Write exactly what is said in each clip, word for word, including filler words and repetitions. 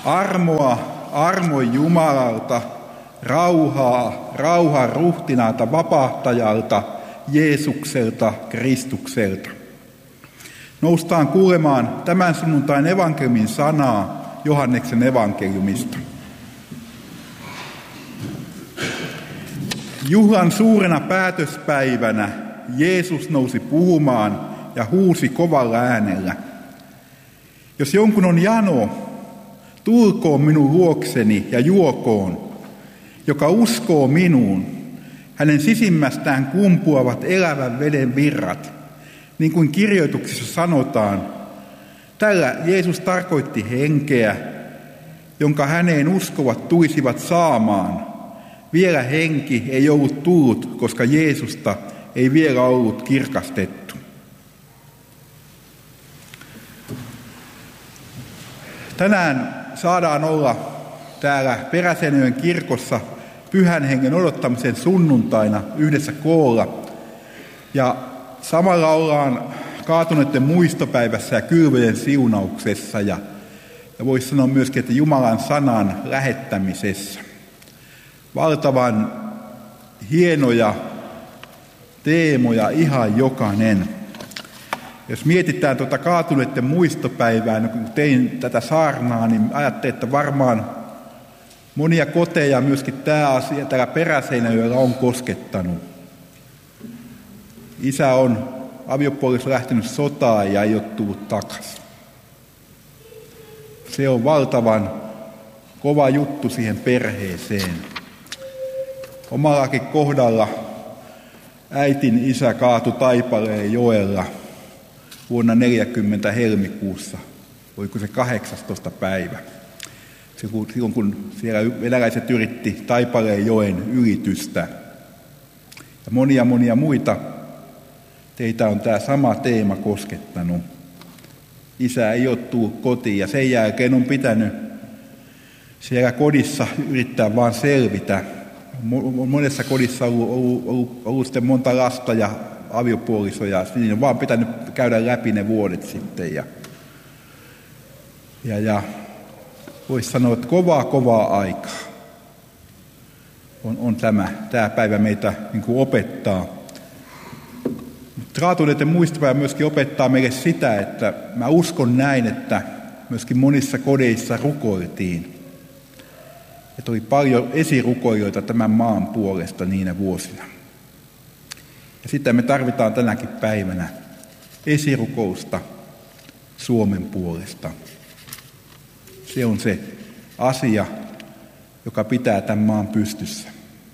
Armoa, armon Jumalalta, rauhaa, rauhan ruhtinaalta, vapahtajalta, Jeesukselta, Kristukselta. Noustaan kuulemaan tämän sunnuntain evankeliumin sanaa Johanneksen evankeliumista. Juhlan suurena päätöspäivänä Jeesus nousi puhumaan ja huusi kovalla äänellä: jos jonkun on jano, tulkoon minun luokseni ja juokoon. Joka uskoo minuun, hänen sisimmästään kumpuavat elävän veden virrat. Niin kuin kirjoituksissa sanotaan, tällä Jeesus tarkoitti henkeä, jonka häneen uskovat tulisivat saamaan. Vielä henki ei ollut tullut, koska Jeesusta ei vielä ollut kirkastettu. Tänään saadaan olla täällä Peräseinäjoen kirkossa Pyhän Hengen odottamisen sunnuntaina yhdessä koolla. Ja samalla ollaan kaatuneiden muistopäivässä ja kylvöjen siunauksessa ja, ja voisi sanoa myöskin, että Jumalan sanan lähettämisessä. Valtavan hienoja teemoja ihan jokainen. Jos mietitään tuota kaatuneiden muistopäivää, no kun tein tätä saarnaa, niin ajattelin, että varmaan monia koteja myöskin tämä asia täällä Peräseinäjoella on koskettanut. Isä on aviopuoliso lähtenyt sotaan ja ei ole tullut takaisin. Se on valtavan kova juttu siihen perheeseen. Omallakin kohdalla äitin isä kaatui Taipaleen joella vuonna neljäkymmentä helmikuussa. Oliko se kahdeksastoista päivä? Silloin kun siellä venäläiset yritti Taipaleen joen ylitystä. Ja monia monia muita teitä on tämä sama teema koskettanut. Isä ei ole tullut kotiin ja sen jälkeen on pitänyt siellä kodissa yrittää vaan selvitä. Monessa kodissa on ollut, ollut, ollut, ollut sitten monta lasta ja aviopuolisoja. Niin on vaan pitänyt käydä läpi ne vuodet sitten. Ja, ja, ja voisi sanoa, että kovaa kovaa aikaa on, on tämä, tämä päivä meitä niin kuin opettaa. Kaatuneiden muistopäivä myöskin opettaa meille sitä, että mä uskon näin, että myöskin monissa kodeissa rukoiltiin. Että oli paljon esirukoilijoita tämän maan puolesta niinä vuosina. Ja sitä me tarvitaan tänäkin päivänä esirukousta Suomen puolesta. Se on se asia, joka pitää tämän maan pystyssä.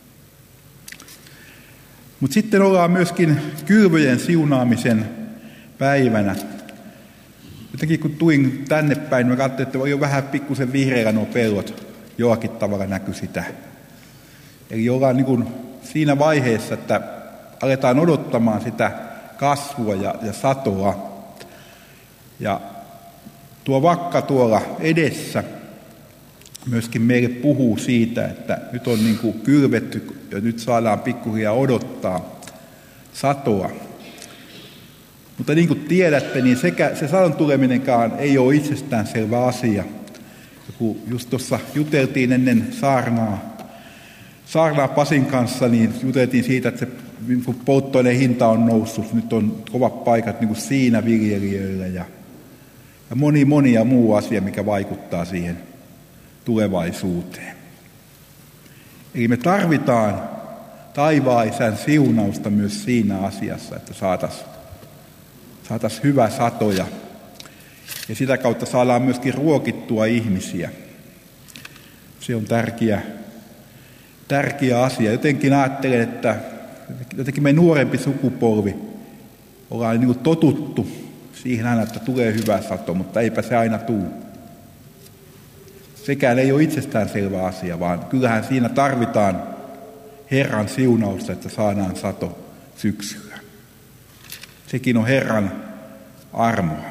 Mutta sitten ollaan myöskin kylvöjen siunaamisen päivänä. Jotenkin kun tuin tänne päin, mä katsoin, että oli jo vähän pikkusen vihreillä nuo pellot. Jollakin tavalla näkyi sitä. Eli ollaan niin kuin siinä vaiheessa, että aletaan odottamaan sitä kasvua ja, ja satoa. Ja tuo vakka tuolla edessä myöskin meille puhuu siitä, että nyt on niin kuin kylvetty ja nyt saadaan pikkuhiljaa odottaa satoa. Mutta niin kuin tiedätte, niin sekä, se sadon tuleminenkaan ei ole itsestäänselvä asia. Kun just tuossa juteltiin ennen saarnaa, saarnaa Pasin kanssa, niin juteltiin siitä, että se niin polttoaineen hinta on noussut. Nyt on kovat paikat niin kuin siinä viljelijöillä ja, ja moni monia muu asia, mikä vaikuttaa siihen tulevaisuuteen. Eli me tarvitaan taivaan Isän siunausta myös siinä asiassa, että saataisiin saatais hyvä sato ja, ja sitä kautta saadaan myöskin ruokittua ihmisiä. Se on tärkeä, tärkeä asia. Jotenkin ajattelen, että jotenkin me nuorempi sukupolvi ollaan niin kuin totuttu siihen aina, että tulee hyvä sato, mutta eipä se aina tule. Sekään ei ole itsestäänselvä asia, vaan kyllähän siinä tarvitaan Herran siunausta, että saadaan sato syksyllä. Sekin on Herran armoa.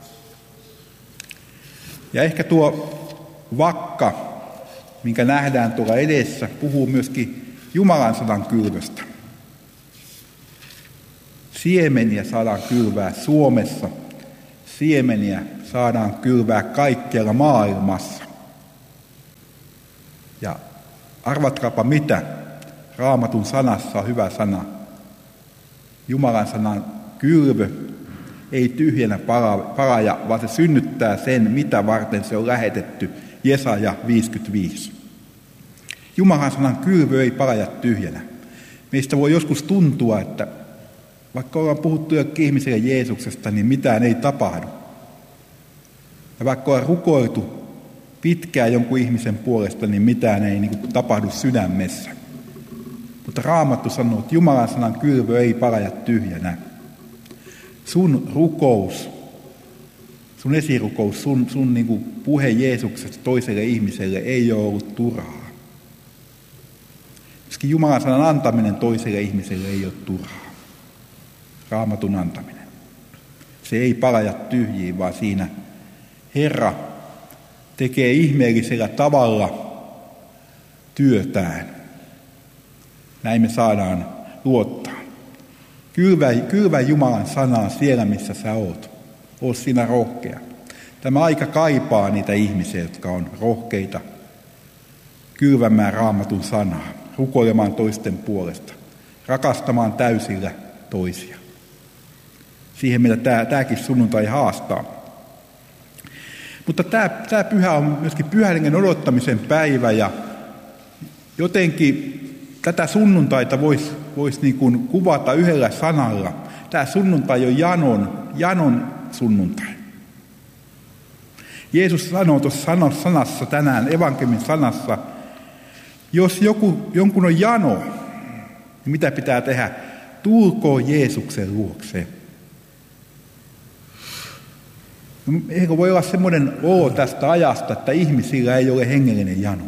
Ja ehkä tuo vakka, minkä nähdään tuolla edessä, puhuu myöskin Jumalan sanan kylvöstä. Siemeniä saadaan kylvää Suomessa. Siemeniä saadaan kylvää kaikkialla maailmassa. Ja arvatkaapa mitä, Raamatun sanassa on hyvä sana. Jumalan sanan kylvö ei tyhjänä paraja, vaan se synnyttää sen, mitä varten se on lähetetty. Jesaja viisikymmentäviisi. Jumalan sanan kylvö ei paraja tyhjänä. Meistä voi joskus tuntua, että vaikka ollaan puhuttu jokin ihmiselle Jeesuksesta, niin mitään ei tapahdu. Ja vaikka on rukoiltu pitkään jonkun ihmisen puolesta, niin mitään ei niin kuin tapahdu sydämessä. Mutta Raamattu sanoo, että Jumalan sanan kylvö ei paraja tyhjänä. Sun rukous, sun esirukous, sun, sun niin kuin puhe Jeesuksesta toiselle ihmiselle ei ole ollut turhaa. Myöskin Jumalan sanan antaminen toiselle ihmiselle ei ole turhaa. Raamatun antaminen. Se ei paraja tyhjiin, vaan siinä Herra tekee ihmeellisellä tavalla työtään. Näin me saadaan luottaa. Kylvä, kylvä Jumalan sanaa siellä, missä sä oot. Oo sinä rohkea. Tämä aika kaipaa niitä ihmisiä, jotka on rohkeita kylvämään Raamatun sanaa, rukoilemaan toisten puolesta, rakastamaan täysillä toisia. Siihen meitä tämä, tämäkin sunnuntai haastaa. Mutta tämä, tämä pyhä on myöskin pyhän hengen odottamisen päivä, ja jotenkin tätä sunnuntaita voisi vois niin kuin kuvata yhdellä sanalla. Tämä sunnuntai on janon, janon sunnuntai. Jeesus sanoo tuossa sanassa tänään, evankeliumin sanassa, jos joku, jonkun on jano, niin mitä pitää tehdä? Tulkoon Jeesuksen luokseen. Eikö voi olla semmoinen olo tästä ajasta, että ihmisillä ei ole hengellinen jano.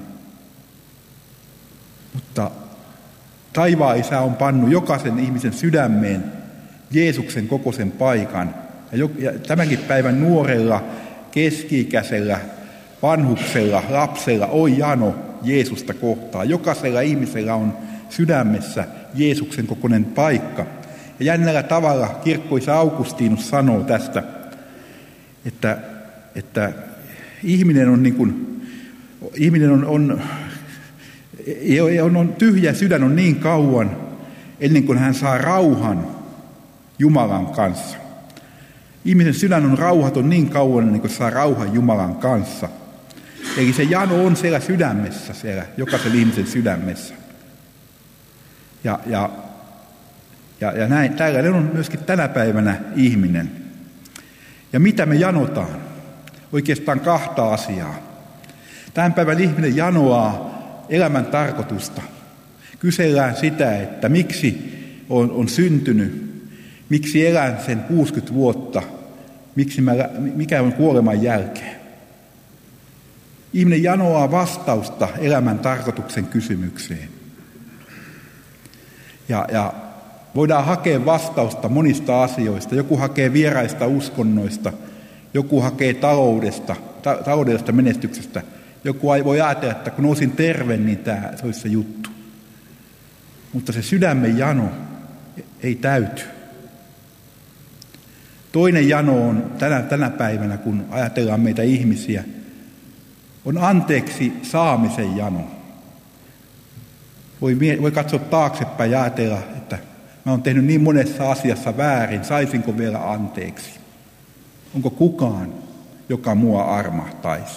Mutta taivaan Isä on pannut jokaisen ihmisen sydämeen Jeesuksen kokoisen paikan. Ja, jo, ja tämänkin päivän nuorella, keski-ikäisellä, vanhuksella, lapsella on jano Jeesusta kohtaan. Jokaisella ihmisellä on sydämessä Jeesuksen kokoinen paikka. Ja jännällä tavalla kirkkoisä Augustinus sanoo tästä, että, että ihminen on niin kuin, ihminen on, on, on, on tyhjä sydän on niin kauan, ennen kuin hän saa rauhan Jumalan kanssa. Ihmisen sydän on rauhaton niin kauan, ennen kuin saa rauhan Jumalan kanssa. Eli se jano on siellä sydämessä, siellä jokaisen ihmisen sydämessä. Ja, ja, ja, ja näin, tällainen on myöskin tänä päivänä ihminen. Ja mitä me janotaan? Oikeastaan kahta asiaa. Tämän päivän ihminen janoaa elämän tarkoitusta. Kysellään sitä, että miksi on, on syntynyt, miksi elän sen kuusikymmentä vuotta, miksi mä, mikä on kuoleman jälkeen. Ihminen janoaa vastausta elämän tarkoituksen kysymykseen. Ja, ja voidaan hakea vastausta monista asioista. Joku hakee vieraista uskonnoista, joku hakee taloudesta, ta- taloudellisesta menestyksestä. Joku voi ajatella, että kun olisin terve, niin tämä se olisi se juttu. Mutta se sydämen jano ei täyty. Toinen jano on tänä, tänä päivänä, kun ajatellaan meitä ihmisiä, on anteeksi saamisen jano. Voi, voi katsoa taaksepäin ja ajatella, että mä oon tehnyt niin monessa asiassa väärin, saisinko vielä anteeksi? Onko kukaan, joka mua armahtaisi?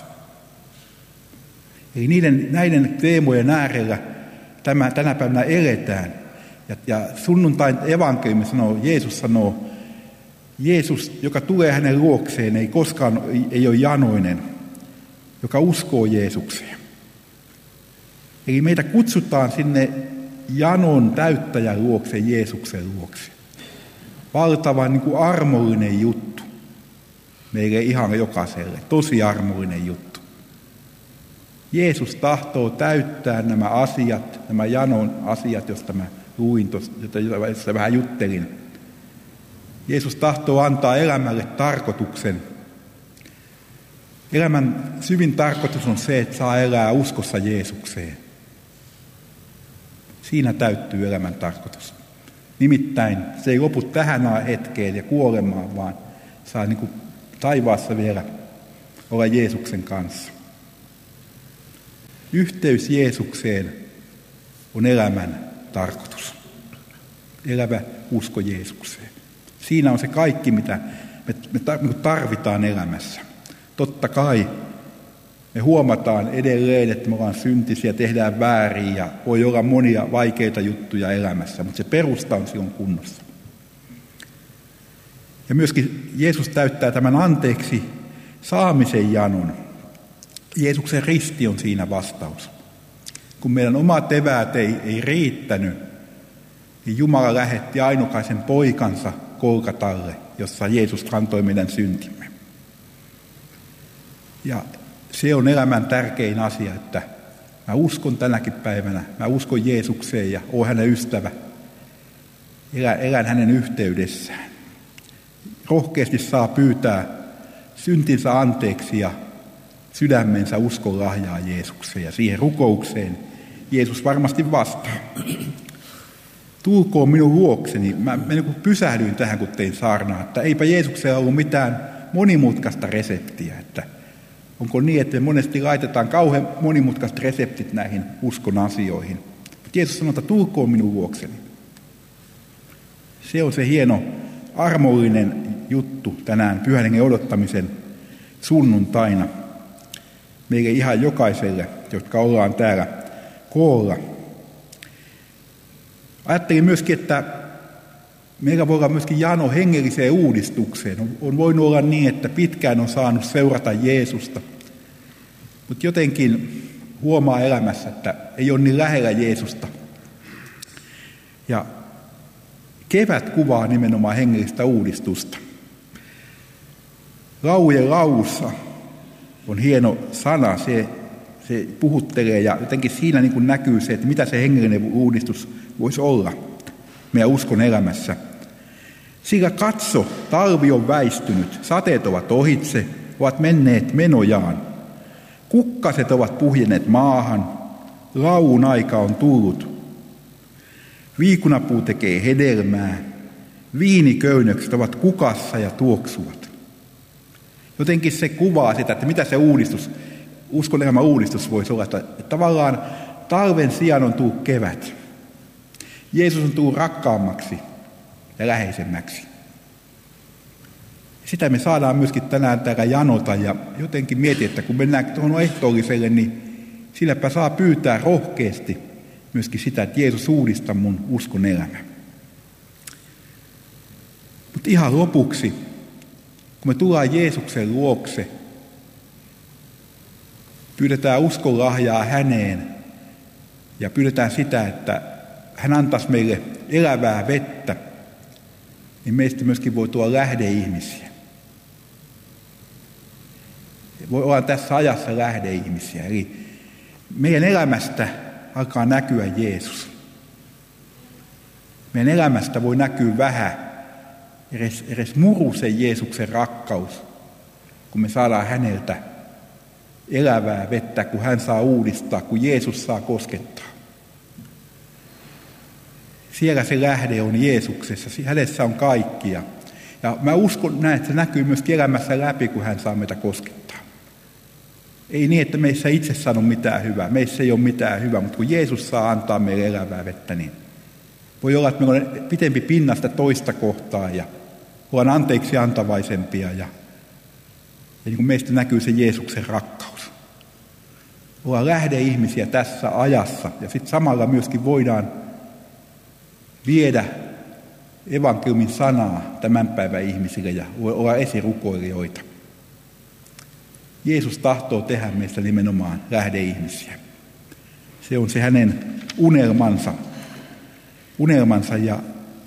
Eli niiden, näiden teemojen äärellä tämä, tänä päivänä eletään. Ja, ja sunnuntain evankeliumi sanoo, Jeesus sanoo, Jeesus, joka tulee hänen luokseen, ei koskaan ei, ei ole janoinen, joka uskoo Jeesukseen. Eli meitä kutsutaan sinne janon täyttäjän luokse, Jeesuksen luokse. Valtava niin kuin armollinen juttu. Meille ihan jokaiselle. Tosi armollinen juttu. Jeesus tahtoo täyttää nämä asiat, nämä janon asiat, joista mä luin, josta vähän juttelin. Jeesus tahtoo antaa elämälle tarkoituksen. Elämän syvin tarkoitus on se, että saa elää uskossa Jeesukseen. Siinä täyttyy elämän tarkoitus. Nimittäin se ei lopu tähän hetkeen ja kuolemaan, vaan saa niin kuin taivaassa vielä olla Jeesuksen kanssa. Yhteys Jeesukseen on elämän tarkoitus. Elävä usko Jeesukseen. Siinä on se kaikki, mitä me tarvitaan elämässä. Totta kai me huomataan edelleen, että me ollaan syntisiä, tehdään väärin ja voi olla monia vaikeita juttuja elämässä, mutta se perusta on silloin kunnossa. Ja myöskin Jeesus täyttää tämän anteeksi saamisen janon. Jeesuksen risti on siinä vastaus. Kun meidän omat eväät ei, ei riittänyt, niin Jumala lähetti ainokaisen poikansa Golgatalle, jossa Jeesus kantoi meidän syntimme. Ja se on elämän tärkein asia, että mä uskon tänäkin päivänä, mä uskon Jeesukseen ja oon hänen ystävä. Elän, elän hänen yhteydessään. Rohkeasti saa pyytää syntinsä anteeksi ja sydämensä uskon lahjaa Jeesukseen ja siihen rukoukseen Jeesus varmasti vastaa. Tulkoon minun luokseni. Mä, mä niin pysähdyin tähän, kun tein saarnaa, että eipä Jeesuksella ollut mitään monimutkaista reseptiä. Että onko niin, että me monesti laitetaan kauhean monimutkaiset reseptit näihin uskon asioihin. Mutta Jeesus sanoo, että tulkoon minun luokseni. Se on se hieno armollinen juttu tänään pyhän hengen odottamisen sunnuntaina. Meille ihan jokaiselle, jotka ollaan täällä koolla. Ajattelin myöskin, että meillä voi olla myöskin jano hengelliseen uudistukseen. On, on voinut olla niin, että pitkään on saanut seurata Jeesusta. Mutta jotenkin huomaa elämässä, että ei ole niin lähellä Jeesusta. Ja kevät kuvaa nimenomaan hengellistä uudistusta. Laujen laussa on hieno sana, se, se puhuttelee ja jotenkin siinä niin kuin näkyy se, että mitä se hengellinen uudistus voisi olla meidän uskon elämässä. Sillä katso, talvi on väistynyt, sateet ovat ohitse, ovat menneet menojaan. Kukkaset ovat puhjenneet maahan, laulun aika on tullut. Viikunapuu tekee hedelmää, viiniköynnökset ovat kukassa ja tuoksuvat. Jotenkin se kuvaa sitä, että mitä se uudistus, uskon elämän uudistus voisi olla, että tavallaan talven sijaan on tullut kevät. Jeesus on tullut rakkaammaksi ja läheisemmäksi. Sitä me saadaan myöskin tänään täällä janota ja jotenkin mietin, että kun mennään tuohon ehtoolliselle, niin silläpä saa pyytää rohkeasti myöskin sitä, että Jeesus uudista mun uskon elämä. Mutta ihan lopuksi, kun me tullaan Jeesuksen luokse, pyydetään uskon lahjaa häneen ja pyydetään sitä, että hän antaisi meille elävää vettä, niin meistä myöskin voi tulla lähdeihmisiä. Voi olla tässä ajassa lähdeihmisiä. Eli meidän elämästä alkaa näkyä Jeesus. Meidän elämästä voi näkyä vähän, edes, edes murusen Jeesuksen rakkaus, kun me saadaan häneltä elävää vettä, kun hän saa uudistaa, kun Jeesus saa koskettaa. Siellä se lähde on Jeesuksessa, hänessä on kaikkia. Ja mä uskon näin, että se näkyy myös elämässä läpi, kun hän saa meitä koskettaa. Ei niin, että meissä itse sano mitään hyvää, meissä ei ole mitään hyvää, mutta kun Jeesus saa antaa meille elävää vettä, niin voi olla, että meillä on pitempi pinnasta toista kohtaa ja ollaan anteeksi antavaisempia ja, ja niin kuin meistä näkyy se Jeesuksen rakkaus. Ollaan lähdeihmisiä tässä ajassa ja sitten samalla myöskin voidaan viedä evankeliumin sanaa tämän päivän ihmisille ja olla esirukoilijoita. Jeesus tahtoo tehdä meistä nimenomaan lähdeihmisiä. Se on se hänen unelmansa. unelmansa ja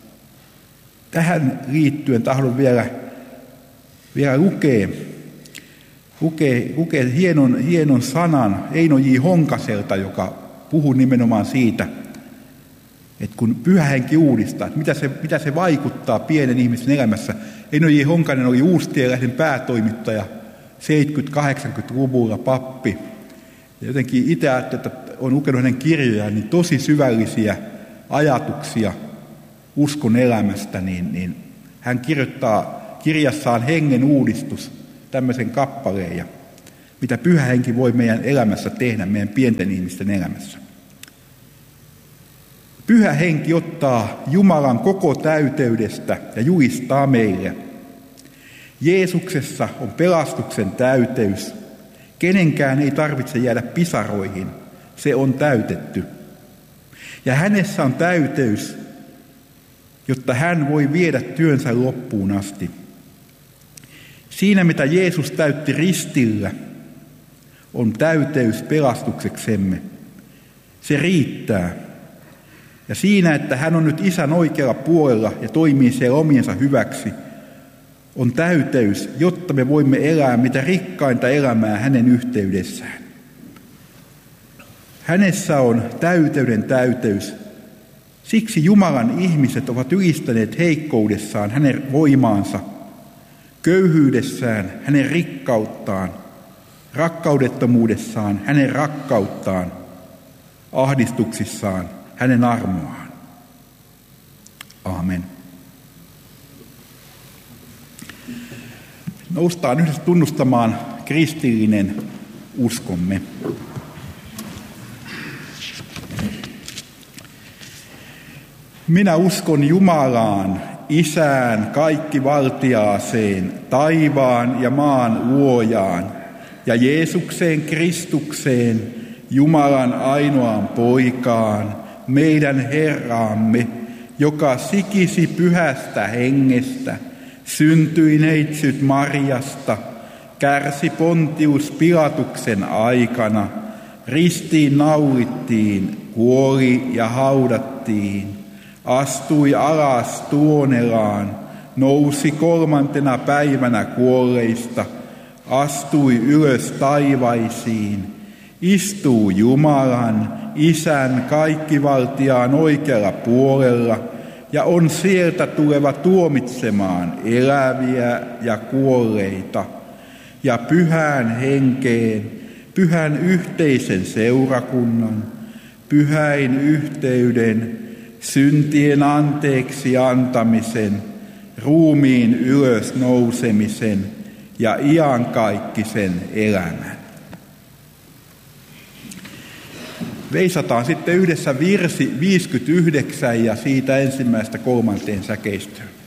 tähän liittyen tahdon vielä, vielä lukea, lukea, lukea hienon, hienon sanan Eino J. Honkaselta, joka puhuu nimenomaan siitä, että kun Pyhä Henki uudistaa, että mitä se, mitä se vaikuttaa pienen ihmisen elämässä. Eino J. Honkanen oli Uustien-lehden päätoimittaja seitsemänkymmentä-kahdeksankymmentäluvulla pappi. Ja jotenkin itse ajattelin, että olen lukenut hänen kirjojaan, niin tosi syvällisiä ajatuksia uskon elämästä, niin, niin hän kirjoittaa kirjassaan Hengen uudistus tämmöisen kappaleen. Ja mitä Pyhä Henki voi meidän elämässä tehdä, meidän pienten ihmisten elämässä. Pyhä Henki ottaa Jumalan koko täyteydestä ja julistaa meille. Jeesuksessa on pelastuksen täyteys. Kenenkään ei tarvitse jäädä pisaroihin. Se on täytetty. Ja hänessä on täyteys, jotta hän voi viedä työnsä loppuun asti. Siinä, mitä Jeesus täytti ristillä, on täyteys pelastukseksemme. Se riittää. Ja siinä, että hän on nyt Isän oikealla puolella ja toimii siellä omiensa hyväksi, on täyteys, jotta me voimme elää mitä rikkainta elämää hänen yhteydessään. Hänessä on täyteyden täyteys. Siksi Jumalan ihmiset ovat ylistäneet heikkoudessaan hänen voimaansa, köyhyydessään hänen rikkauttaan, rakkaudettomuudessaan hänen rakkauttaan, ahdistuksissaan hänen armoaan. Aamen. Noustaan yhdessä tunnustamaan kristillinen uskomme. Minä uskon Jumalaan, Isään kaikkivaltiaaseen, taivaan ja maan luojaan, ja Jeesukseen Kristukseen, Jumalan ainoaan poikaan, meidän Herraamme, joka sikisi pyhästä hengestä, syntyi neitsyt Marjasta, kärsi Pontius Pilatuksen aikana, ristiin naulittiin, kuoli ja haudattiin, astui alas tuonelaan, nousi kolmantena päivänä kuolleista, astui ylös taivaisiin, istuu Jumalan, Isän kaikkivaltiaan oikealla puolella ja on sieltä tuleva tuomitsemaan eläviä ja kuolleita ja pyhään henkeen, pyhän yhteisen seurakunnan, pyhäin yhteyden, syntien anteeksi antamisen, ruumiin ylös nousemisen ja iankaikkisen elämän. Veisataan sitten yhdessä virsi viisikymmentäyhdeksän ja siitä ensimmäistä kolmanteen säkeistöön.